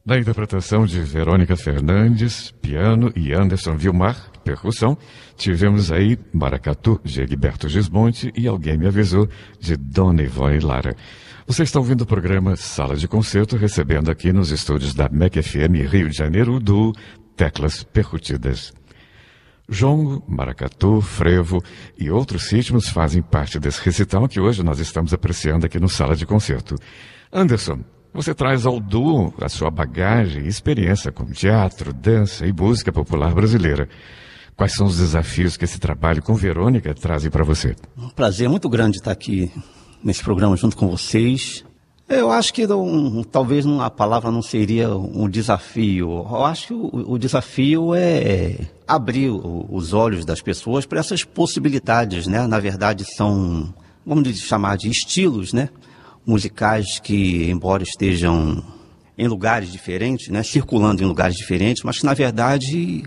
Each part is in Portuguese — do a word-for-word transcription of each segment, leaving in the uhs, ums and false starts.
Na interpretação de Verônica Fernandes, piano, e Anderson Vilmar, percussão, tivemos aí Maracatu, de Egberto Gismonti, e Alguém Me Avisou, de Dona Ivone Lara. Vocês estão ouvindo o programa Sala de Concerto, recebendo aqui nos estúdios da M E C F M Rio de Janeiro, do Teclas Percutidas. Jongo, maracatu, frevo e outros ritmos fazem parte desse recital que hoje nós estamos apreciando aqui no Sala de Concerto. Anderson, você traz ao duo a sua bagagem e experiência com teatro, dança e música popular brasileira. Quais são os desafios que esse trabalho com Verônica trazem para você? Um prazer muito grande estar aqui nesse programa junto com vocês. Eu acho que um, talvez a palavra não seria um desafio. Eu acho que o, o desafio é abrir o, os olhos das pessoas para essas possibilidades, né? Na verdade são, vamos chamar de estilos, né? Musicais que, embora estejam em lugares diferentes, né? Circulando em lugares diferentes, mas que na verdade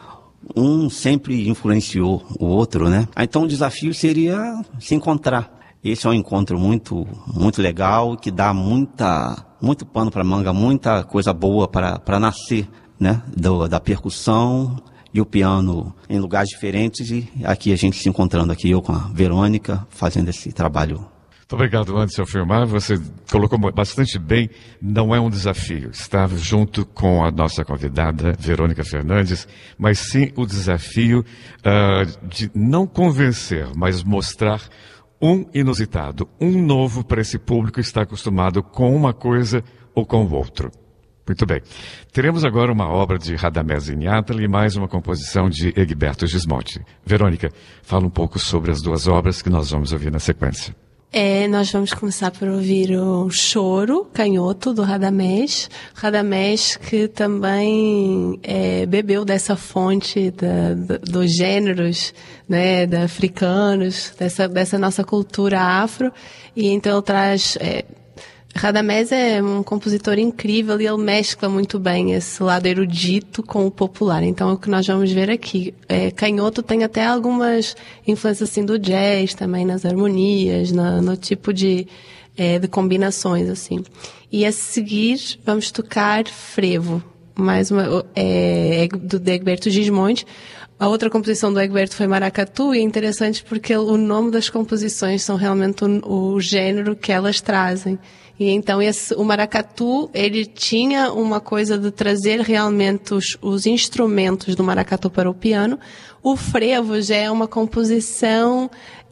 um sempre influenciou o outro, né? Então o desafio seria se encontrar. Esse é um encontro muito, muito legal, que dá muita, muito pano para manga, muita coisa boa para nascer, né? Do, da percussão e o piano em lugares diferentes, e aqui a gente se encontrando aqui, eu com a Verônica, fazendo esse trabalho. Muito obrigado, Anderson Vilmar. Você colocou bastante bem, não é um desafio estar junto com a nossa convidada, Verônica Fernandes, mas sim o desafio uh, de não convencer, mas mostrar um inusitado, um novo para esse público que está acostumado com uma coisa ou com o outro. Muito bem. Teremos agora uma obra de Radamés Inátali e mais uma composição de Egberto Gismonti. Verônica, fala um pouco sobre as duas obras que nós vamos ouvir na sequência. É, nós vamos começar por ouvir o Choro, Canhoto, do Radamés. Radamés que também é, bebeu dessa fonte da, da, dos gêneros, né, da africanos, dessa, dessa nossa cultura afro. E então ele traz... É, Radamés é um compositor incrível e ele mescla muito bem esse lado erudito com o popular. Então, é o que nós vamos ver aqui. É, Canhoto tem até algumas influências assim, do jazz também, nas harmonias, na, no tipo de, é, de combinações. Assim. E a seguir, vamos tocar Frevo, mais uma, é, do Egberto Gismonti. A outra composição do Egberto foi Maracatu, e é interessante porque o nome das composições são realmente o, o gênero que elas trazem. E então esse, o maracatu, ele tinha uma coisa de trazer realmente os, os instrumentos do maracatu para o piano. O frevo já é uma composição,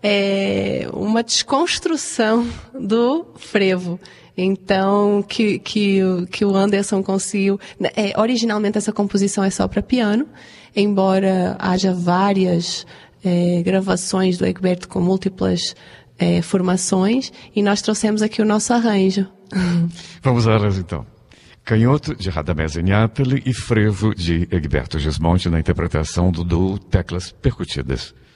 é, uma desconstrução do frevo. Então, que, que, que o Anderson conseguiu... É, originalmente essa composição é só para piano, embora haja várias é, gravações do Egberto com múltiplas É, formações, e nós trouxemos aqui o nosso arranjo. Vamos a elas então. Canhoto, de Radamés Inátali, e Frevo, de Egberto Gismonti, na interpretação do duo Teclas Percutidas.